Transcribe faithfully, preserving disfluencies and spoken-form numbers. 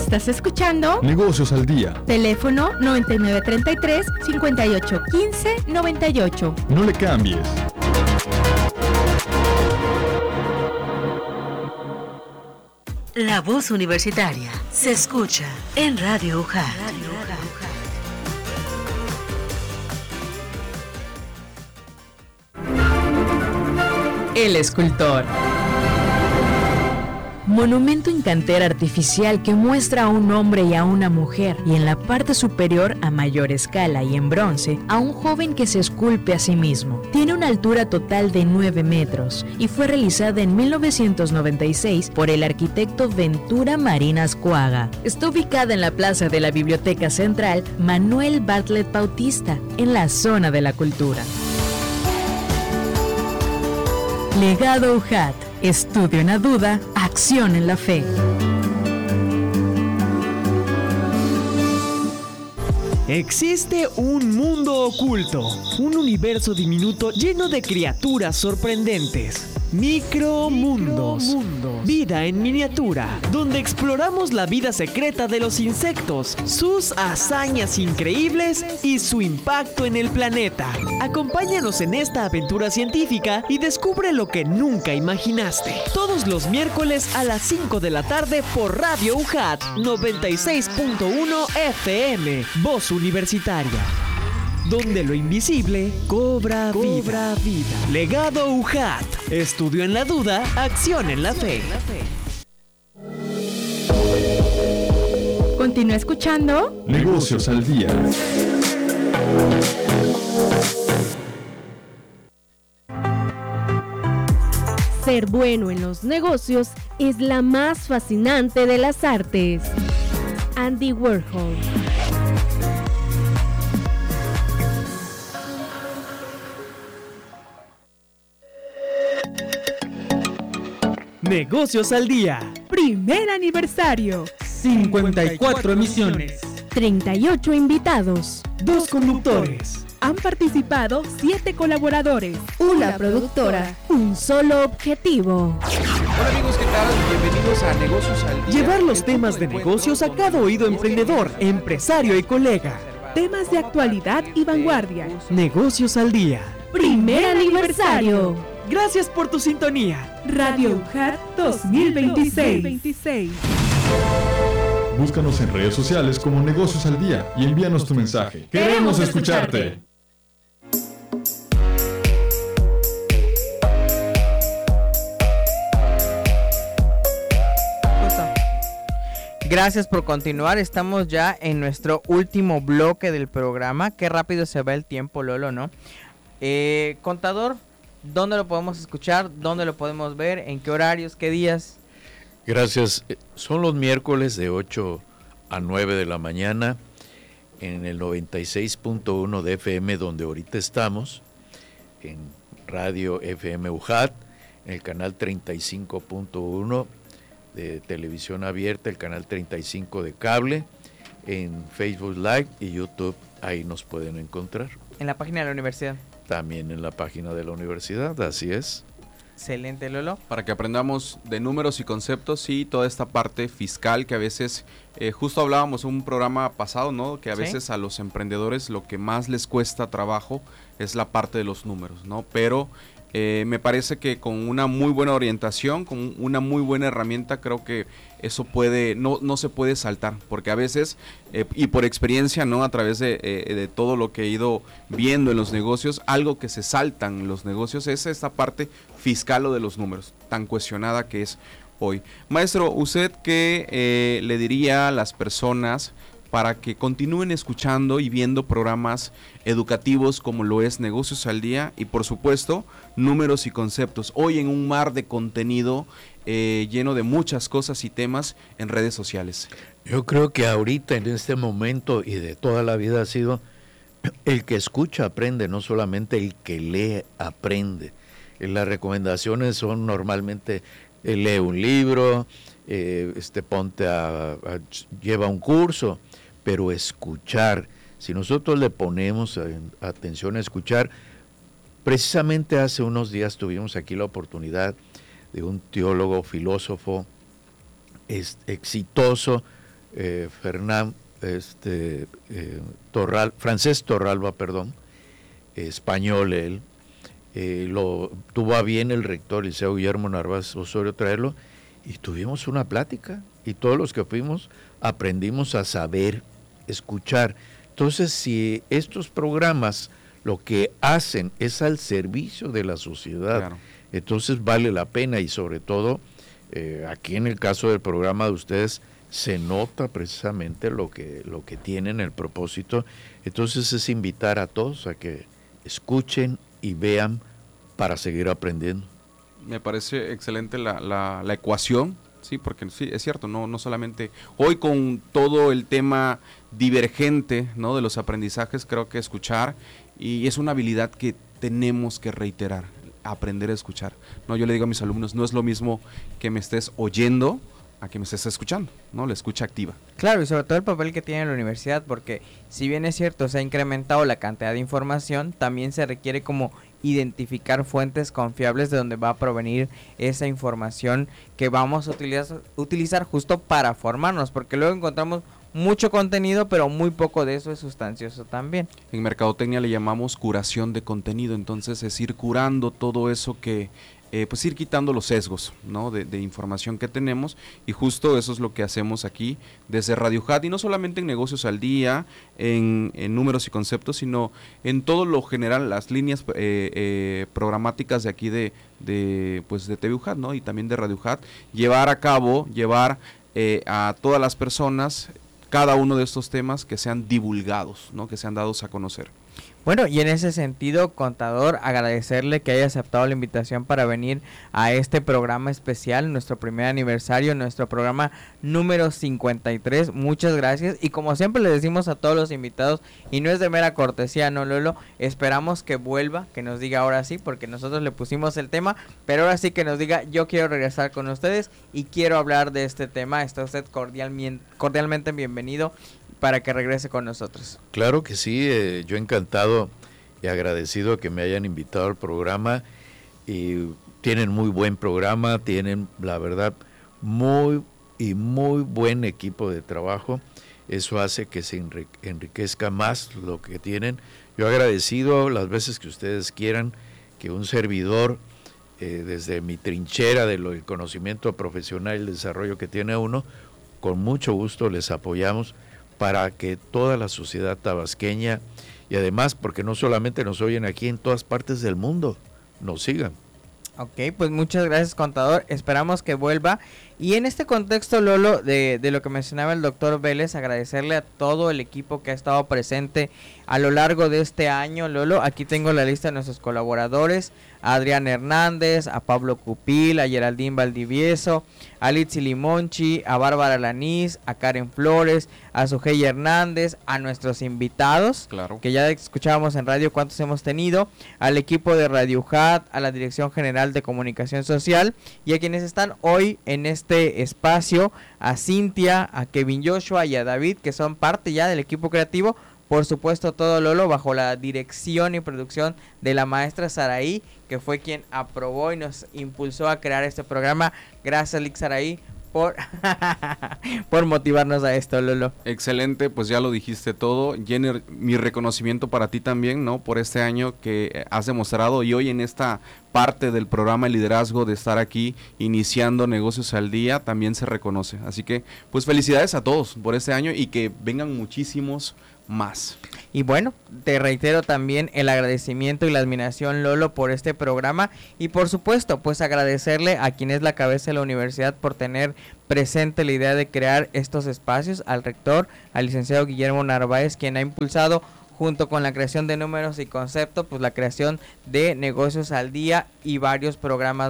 Estás escuchando Negocios al Día. Teléfono noventa y nueve treinta y tres, cincuenta y ocho quince, noventa y ocho. No le cambies. La voz universitaria se escucha en Radio U J A T. El escultor. Monumento en cantera artificial que muestra a un hombre y a una mujer, y en la parte superior, a mayor escala y en bronce, a un joven que se esculpe a sí mismo. Tiene una altura total de nueve metros y fue realizada en mil novecientos noventa y seis por el arquitecto Ventura Marinas Cuaga. Está ubicada en la plaza de la Biblioteca Central Manuel Bartlett Bautista, en la zona de la cultura. Legado U J A T. Estudio en la duda, acción en la fe. Existe un mundo oculto, un universo diminuto lleno de criaturas sorprendentes. Micromundos. Micromundos. Vida en miniatura, donde exploramos la vida secreta de los insectos, sus hazañas increíbles y su impacto en el planeta. Acompáñanos en esta aventura científica y descubre lo que nunca imaginaste. Todos los miércoles a las cinco de la tarde por Radio U J A T noventa y seis punto uno F M, Voz Universitaria. Donde lo invisible cobra, cobra vida. vida. Legado U J A T. Estudio en la duda, acción en la fe. Continúa escuchando Negocios al Día. Ser bueno en los negocios es la más fascinante de las artes. Andy Warhol. Negocios al Día. Primer aniversario. cincuenta y cuatro emisiones. treinta y ocho invitados. Dos conductores. Han participado siete colaboradores. Una productora. Un solo objetivo. Hola amigos, ¿qué tal? Bienvenidos a Negocios al Día. Llevar los temas de negocios a cada oído emprendedor, empresario y colega. Temas de actualidad y vanguardia. Negocios al Día. Primer aniversario. Gracias por tu sintonía. Radio U J A T dos mil veintiséis. Búscanos en redes sociales como Negocios al Día y envíanos tu mensaje. ¡Queremos escucharte! Gracias por continuar, estamos ya en nuestro último bloque del programa. Qué rápido se va el tiempo, Lolo, ¿no? Eh, contador, ¿dónde lo podemos escuchar? ¿Dónde lo podemos ver? ¿En qué horarios? ¿Qué días? Gracias. Son los miércoles de ocho a nueve de la mañana en el noventa y seis punto uno de F M, donde ahorita estamos, en Radio F M U J A T, en el canal treinta y cinco punto uno de televisión abierta, el canal treinta y cinco de cable, en Facebook Live y YouTube, ahí nos pueden encontrar. En la página de la universidad. También en la página de la universidad, así es. Excelente, Lolo. Para que aprendamos de números y conceptos y toda esta parte fiscal que a veces, eh, justo hablábamos en un programa pasado, ¿no? Que a ¿Sí? veces a los emprendedores lo que más les cuesta trabajo es la parte de los números, ¿no? Pero eh, me parece que con una muy buena orientación, con una muy buena herramienta, creo que eso puede, no, no se puede saltar, porque a veces, eh, y por experiencia, ¿no? A través de, eh, de todo lo que he ido viendo en los negocios, algo que se saltan en los negocios es esta parte fiscal o de los números, tan cuestionada que es hoy. Maestro, ¿usted qué eh, le diría a las personas para que continúen escuchando y viendo programas educativos como lo es Negocios al Día y por supuesto números y conceptos? Hoy en un mar de contenido eh, lleno de muchas cosas y temas en redes sociales. Yo creo que ahorita en este momento y de toda la vida ha sido el que escucha aprende, no solamente el que lee aprende. Las recomendaciones son normalmente eh, lee un libro, eh, este ponte a, a lleva un curso, pero escuchar, si nosotros le ponemos atención a escuchar, precisamente hace unos días tuvimos aquí la oportunidad de un teólogo, filósofo es, exitoso, eh, Fernán este, eh, Torral, Francés Torralba, perdón, español él, eh, lo tuvo a bien el rector Liceo Guillermo Narváez Osorio traerlo y tuvimos una plática y todos los que fuimos aprendimos a saber escuchar. Entonces, si estos programas lo que hacen es al servicio de la sociedad, claro, entonces vale la pena y sobre todo eh, aquí en el caso del programa de ustedes se nota precisamente lo que, lo que tienen el propósito. Entonces es invitar a todos a que escuchen y vean para seguir aprendiendo. Me parece excelente la, la, la ecuación, sí, porque sí, es cierto, no, no solamente hoy con todo el tema divergente, ¿no?, de los aprendizajes, creo que escuchar, y es una habilidad que tenemos que reiterar, aprender a escuchar. No, yo le digo a mis alumnos, no es lo mismo que me estés oyendo a que me estés escuchando, ¿no? La escucha activa. Claro, y sobre todo el papel que tiene la universidad, porque si bien es cierto, se ha incrementado la cantidad de información, también se requiere como identificar fuentes confiables de donde va a provenir esa información que vamos a utilizar, utilizar justo para formarnos, porque luego encontramos mucho contenido, pero muy poco de eso es sustancioso también. En mercadotecnia le llamamos curación de contenido, entonces es ir curando todo eso que Eh, pues ir quitando los sesgos, ¿no?, de, de información que tenemos, y justo eso es lo que hacemos aquí desde Radio Hat, y no solamente en Negocios al Día, en, en números y conceptos, sino en todo lo general, las líneas eh, eh, programáticas de aquí de, de, pues de T V U Hat, ¿no?, y también de Radio Hat, llevar a cabo, llevar eh, a todas las personas cada uno de estos temas que sean divulgados, ¿no?, que sean dados a conocer. Bueno, y en ese sentido, contador, agradecerle que haya aceptado la invitación para venir a este programa especial, nuestro primer aniversario, nuestro programa número cincuenta y tres. Muchas gracias. Y como siempre le decimos a todos los invitados, y no es de mera cortesía, no, Lolo, esperamos que vuelva, que nos diga ahora sí, porque nosotros le pusimos el tema, pero ahora sí que nos diga, yo quiero regresar con ustedes y quiero hablar de este tema. Está usted cordialmente, cordialmente bienvenido para que regrese con nosotros. Claro que sí, eh, yo encantado y agradecido que me hayan invitado al programa, y tienen muy buen programa, tienen la verdad muy y muy buen equipo de trabajo, eso hace que se enriquezca más lo que tienen. Yo agradecido las veces que ustedes quieran que un servidor eh, desde mi trinchera de lo, el conocimiento profesional y el desarrollo que tiene uno, con mucho gusto les apoyamos para que toda la sociedad tabasqueña, y además porque no solamente nos oyen aquí, en todas partes del mundo, nos sigan. Ok, pues muchas gracias, contador, esperamos que vuelva. Y en este contexto, Lolo, de, de lo que mencionaba el doctor Vélez, agradecerle a todo el equipo que ha estado presente a lo largo de este año, Lolo. Aquí tengo la lista de nuestros colaboradores: a Adrián Hernández, a Pablo Cupil, a Geraldine Valdivieso, a Litsi Limonchi, a Bárbara Lanís, a Karen Flores, a Sujei Hernández, a nuestros invitados, claro, que ya escuchábamos en radio cuántos hemos tenido, al equipo de Radio Hat, a la Dirección General de Comunicación Social, y a quienes están hoy en este espacio, a Cintia, a Kevin Joshua y a David, que son parte ya del equipo creativo. Por supuesto, todo, Lolo, bajo la dirección y producción de la maestra Saraí, que fue quien aprobó y nos impulsó a crear este programa. Gracias, Lick Saraí, por, por motivarnos a esto, Lolo. Excelente, pues ya lo dijiste todo. Jenner, mi reconocimiento para ti también, ¿no?, por este año que has demostrado, y hoy en esta parte del programa de liderazgo de estar aquí iniciando Negocios al Día también se reconoce. Así que pues felicidades a todos por este año y que vengan muchísimos más. Y bueno, te reitero también el agradecimiento y la admiración, Lolo, por este programa, y por supuesto pues agradecerle a quien es la cabeza de la universidad por tener presente la idea de crear estos espacios, al rector, al licenciado Guillermo Narváez, quien ha impulsado junto con la creación de números y conceptos, pues la creación de Negocios al Día y varios programas